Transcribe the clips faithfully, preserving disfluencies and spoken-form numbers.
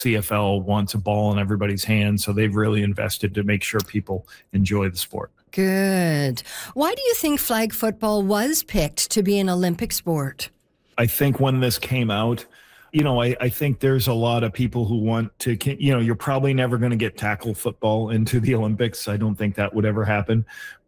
C F L wants a ball in everybody's hands, so they've really invested to make sure people enjoy the sport. Good. Why do you think flag football was picked to be an Olympic sport? I think when this came out, you know, I, I think there's a lot of people who want to, you know, you're probably never going to get tackle football into the Olympics. I don't think that would ever happen.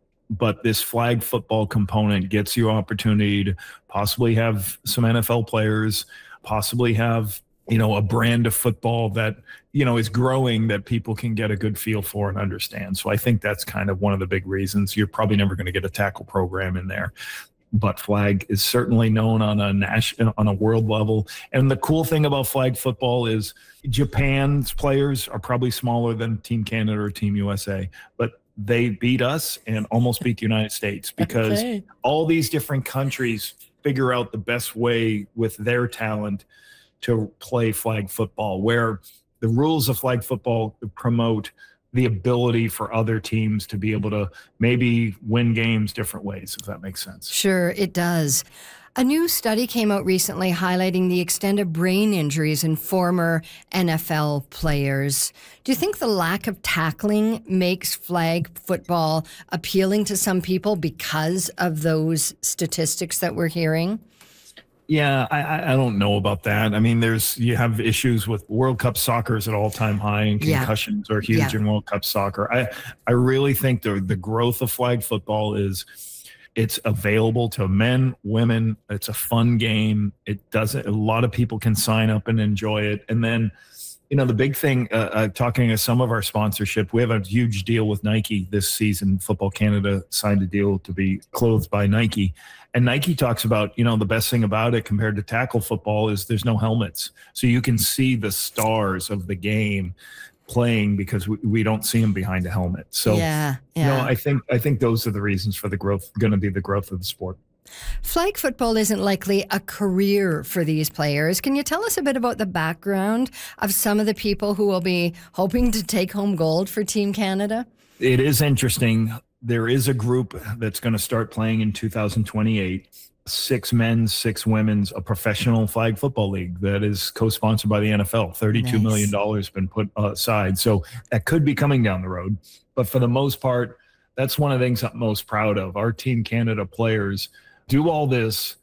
But this flag football component gets you opportunity to possibly have some N F L players, possibly have, you know, a brand of football that, you know, is growing that people can get a good feel for and understand. So I think that's kind of one of the big reasons. You're probably never going to get a tackle program in there. But flag is certainly known on a national, on a world level. And the cool thing about flag football is Japan's players are probably smaller than Team Canada or Team U S A, but they beat us and almost beat the United States because okay. all these different countries figure out the best way with their talent to play flag football, where the rules of flag football promote the ability for other teams to be able to maybe win games different ways, if that makes sense. Sure, it does. A new study came out recently highlighting the extent of brain injuries in former N F L players. Do you think the lack of tackling makes flag football appealing to some people because of those statistics that we're hearing? Yeah, I, I don't know about that. I mean, there's you have issues with World Cup soccer is at all-time high, and concussions yeah. are huge yeah. in World Cup soccer. I I really think the the growth of flag football is it's available to men, women. It's a fun game. It doesn't. A lot of people can sign up and enjoy it. And then, you know, the big thing. Uh, uh, talking to some of our sponsorship, we have a huge deal with Nike this season. Football Canada signed a deal to be clothed by Nike. And Nike talks about, you know, the best thing about it compared to tackle football is there's no helmets. So you can see the stars of the game playing because we, we don't see them behind a helmet. So, yeah, yeah. you know, I think I think those are the reasons for the growth, going to be the growth of the sport. Flag football isn't likely a career for these players. Can you tell us a bit about the background of some of the people who will be hoping to take home gold for Team Canada? It is interesting. There is a group that's going to start playing in two thousand twenty-eight, six men's, six women's, a professional flag football league that is co-sponsored by the N F L. thirty-two nice. million dollars been put aside. So that could be coming down the road. But for the most part, that's one of the things I'm most proud of. Our Team Canada players do all this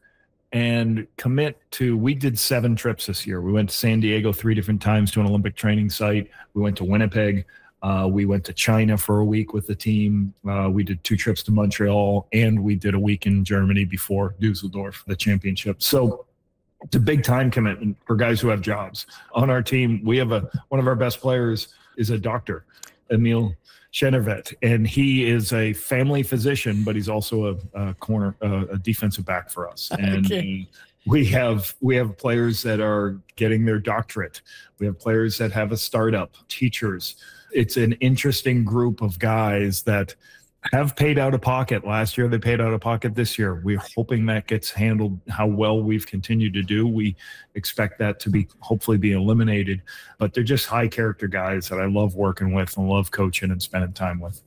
and commit to, we did seven trips this year. We went to San Diego three different times to an Olympic training site. We went to Winnipeg. Uh, we went to China for a week with the team. Uh, we did two trips to Montreal, and we did a week in Germany before Dusseldorf, the championship. So it's a big time commitment for guys who have jobs. On our team, we have a one of our best players is a doctor, Emil Chenervet, and he is a family physician, but he's also a, a corner, uh, a defensive back for us. And okay. we have we have players that are getting their doctorate. We have players that have a startup, teachers. It's an interesting group of guys that have paid out of pocket. Last year, they paid out of pocket this year. We're hoping that gets handled how well we've continued to do. We expect that to be hopefully be eliminated. But they're just high character guys that I love working with and love coaching and spending time with.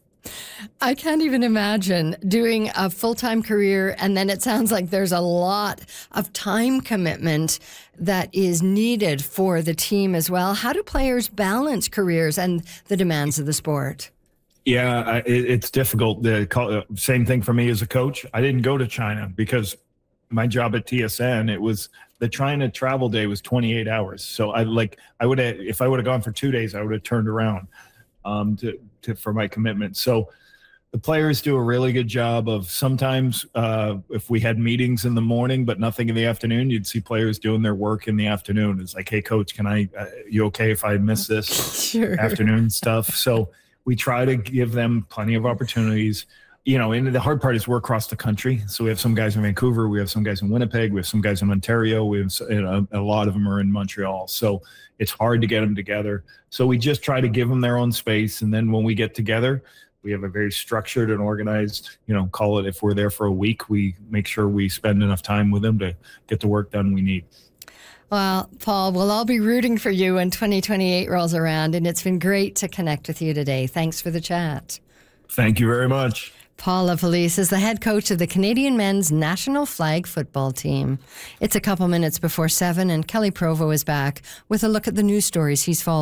I can't even imagine doing a full-time career, and then it sounds like there's a lot of time commitment that is needed for the team as well. How do players balance careers and the demands of the sport? Yeah, it, it's difficult. The same thing for me as a coach. I didn't go to China because my job at T S N, it was the China travel day was twenty-eight hours. So I like I would have if I would have gone for two days, I would have turned around. Um, to, to for my commitment. So the players do a really good job of sometimes uh, if we had meetings in the morning but nothing in the afternoon, you'd see players doing their work in the afternoon. It's like, hey, coach, can I, uh, you okay if I miss this sure. afternoon stuff? So we try to give them plenty of opportunities. You know, and the hard part is we're across the country. So we have some guys in Vancouver, we have some guys in Winnipeg, we have some guys in Ontario, we have a, a lot of them are in Montreal. So it's hard to get them together. So we just try to give them their own space. And then when we get together, we have a very structured and organized, you know, call it if we're there for a week, we make sure we spend enough time with them to get the work done we need. Well, Paul, we'll all be rooting for you when twenty twenty-eight rolls around. And it's been great to connect with you today. Thanks for the chat. Thank you very much. Paul LaFelice is the head coach of the Canadian men's national flag football team. It's a couple minutes before seven, and Kelly Provo is back with a look at the news stories he's followed.